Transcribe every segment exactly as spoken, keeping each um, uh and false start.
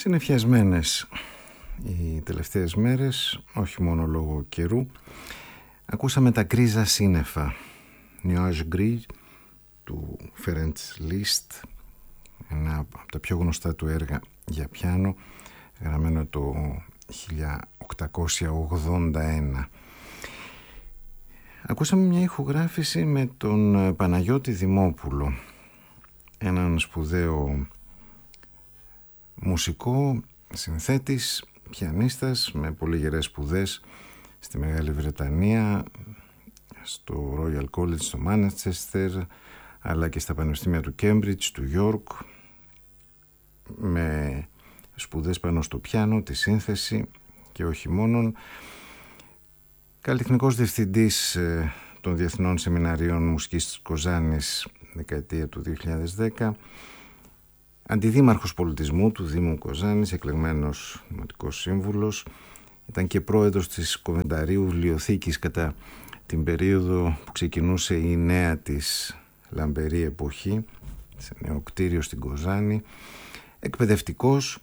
Συννεφιασμένες οι τελευταίες μέρες, όχι μόνο λόγω καιρού. Ακούσαμε τα γκρίζα σύννεφα, Nuage Gris του Ferenc Liszt, ένα από τα πιο γνωστά του έργα για πιάνο, γραμμένο το χίλια οκτακόσια ογδόντα ένα. Ακούσαμε μια ηχογράφηση με τον Παναγιώτη Δημόπουλο, έναν σπουδαίο μουσικό, συνθέτης, πιανίστας με πολύ γερές σπουδές στη Μεγάλη Βρετανία, στο Royal College στο Μάντσεστερ, αλλά και στα πανεπιστήμια του Κέμπριτζ, του Γιόρκ, με σπουδές πάνω στο πιάνο, τη σύνθεση και όχι μόνον. Καλλιτεχνικός διευθυντής των Διεθνών Σεμιναρίων Μουσικής της Κοζάνης δεκαετία του δύο χιλιάδες δέκα, αντιδήμαρχος πολιτισμού του Δήμου Κοζάνης, εκλεγμένος δημοτικός σύμβουλος, ήταν και πρόεδρος της Κοβενταρίου Βιβλιοθήκης κατά την περίοδο που ξεκινούσε η νέα της λαμπερή εποχή, σε νέο κτίριο στην Κοζάνη, εκπαιδευτικός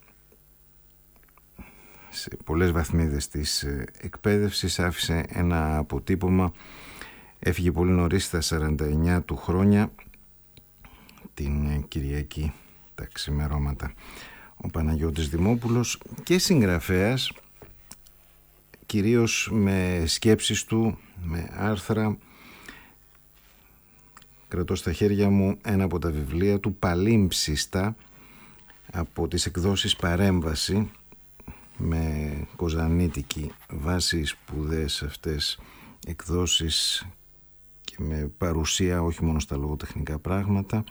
σε πολλές βαθμίδες της εκπαίδευσης, άφησε ένα αποτύπωμα, έφυγε πολύ νωρίς στα σαράντα εννιά του χρόνια, την Κυριακή τα ξημερώματα, ο Παναγιώτης Δημόπουλος, και συγγραφέας, κυρίως με σκέψεις του, με άρθρα. Κρατώ στα χέρια μου ένα από τα βιβλία του, παλίμψιστα, από τις εκδόσεις Παρέμβαση, με κοζανίτικη βάση, σπουδές αυτές εκδόσεις και με παρουσία όχι μόνο στα λογοτεχνικά πράγματα.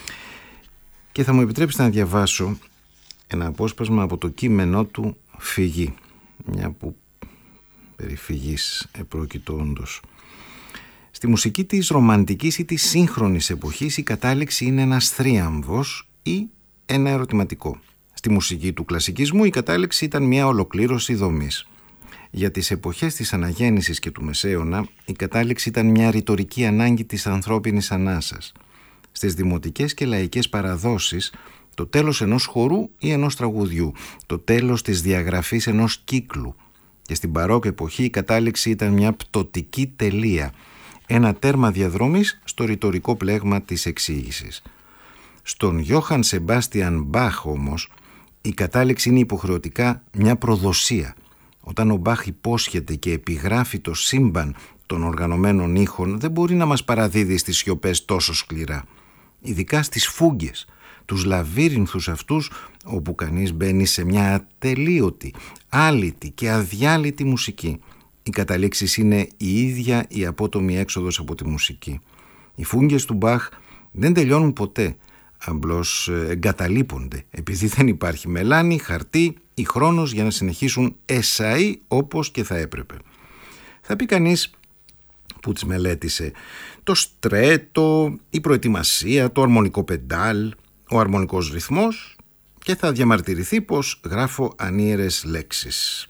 Και θα μου επιτρέψετε να διαβάσω ένα απόσπασμα από το κείμενό του «Φυγή», μια που περί φυγής επρόκειτο όντως. Στη μουσική της ρομαντικής ή της σύγχρονης εποχής η κατάληξη είναι ένας θρίαμβος ή ένα ερωτηματικό. Στη μουσική του κλασικισμού η κατάληξη ήταν μια ολοκλήρωση δομής. Για τις εποχές της αναγέννησης και του Μεσαίωνα η κατάληξη ήταν μια ρητορική ανάγκη της ανθρώπινης ανάσας. Στις δημοτικές και λαϊκές παραδόσεις, το τέλος ενός χορού ή ενός τραγουδιού, το τέλος της διαγραφής ενός κύκλου. Και στην μπαρόκ εποχή η κατάληξη ήταν μια πτωτική τελεία, ένα τέρμα διαδρομής στο ρητορικό πλέγμα της εξήγησης. Στον Γιώχαν Σεμπάστιαν Μπαχ όμως, η κατάληξη είναι υποχρεωτικά μια προδοσία. Όταν ο Μπαχ υπόσχεται και επιγράφει το σύμπαν των οργανωμένων ήχων, δεν μπορεί να μας παραδίδει στις σιωπές τόσο σκληρά. Ειδικά στις φούγκες, τους λαβύρινθους αυτούς όπου κανείς μπαίνει σε μια ατελείωτη, άλυτη και αδιάλυτη μουσική. Οι καταλήξεις είναι η ίδια η απότομη έξοδος από τη μουσική. Οι φούγκες του Μπαχ δεν τελειώνουν ποτέ, απλώς εγκαταλείπονται, επειδή δεν υπάρχει μελάνι, χαρτί ή χρόνος για να συνεχίσουν εσαί όπως και θα έπρεπε. Θα πει κανείς που τις μελέτησε το στρέτο, η προετοιμασία, το αρμονικό πεντάλ, ο αρμονικός ρυθμός, και θα διαμαρτυρηθεί πως γράφω ανίερες λέξεις.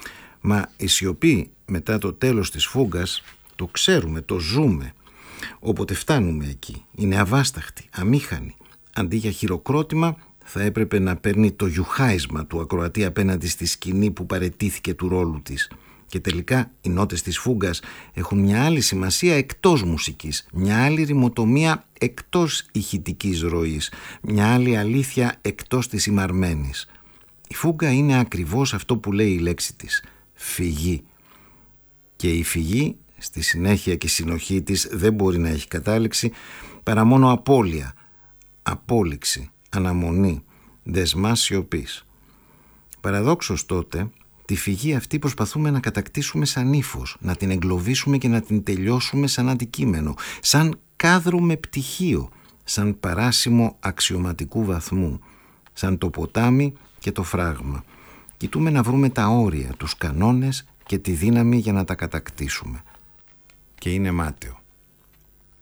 Μα η σιωπή μετά το τέλος της φούγκας, το ξέρουμε, το ζούμε. Όποτε φτάνουμε εκεί, είναι αβάσταχτη, αμήχανη. Αντί για χειροκρότημα θα έπρεπε να παίρνει το γιουχάισμα του ακροατή απέναντι στη σκηνή που παραιτήθηκε του ρόλου της. Και τελικά οι νότες της φούγκας έχουν μια άλλη σημασία εκτός μουσικής, μια άλλη ρημοτομία εκτός ηχητικής ροής, μια άλλη αλήθεια εκτός της ημαρμένης. Η φούγκα είναι ακριβώς αυτό που λέει η λέξη της, φυγή. Και η φυγή στη συνέχεια και συνοχή της δεν μπορεί να έχει κατάληξη παρά μόνο απώλεια, απόλυξη, αναμονή, δεσμά σιωπής. Παραδόξως τότε, τη φυγή αυτή προσπαθούμε να κατακτήσουμε σαν ύφος, να την εγκλωβίσουμε και να την τελειώσουμε σαν αντικείμενο, σαν κάδρο με πτυχίο, σαν παράσημο αξιωματικού βαθμού, σαν το ποτάμι και το φράγμα. Κοιτούμε να βρούμε τα όρια, τους κανόνες και τη δύναμη για να τα κατακτήσουμε. Και είναι μάταιο.